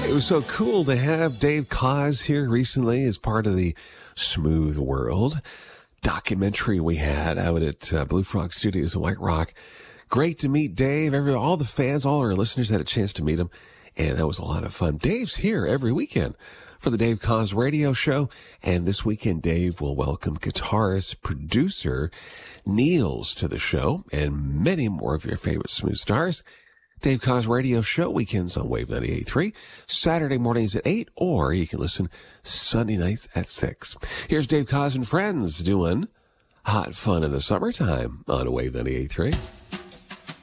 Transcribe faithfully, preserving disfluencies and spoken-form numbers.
It was so cool to have Dave Koz here recently as part of the Smooth World documentary we had out at uh, Blue Frog Studios in White Rock. Great to meet Dave. Every, all the fans, all our listeners had a chance to meet him, and that was a lot of fun. Dave's here every weekend for the Dave Koz radio show, and this weekend Dave will welcome guitarist, producer Niels to the show, and many more of your favorite smooth stars. Dave Koz radio show weekends on Wave ninety-eight point three, Saturday mornings at eight, or you can listen Sunday nights at six. Here's Dave Koz and friends doing Hot Fun in the Summertime on Wave ninety-eight point three.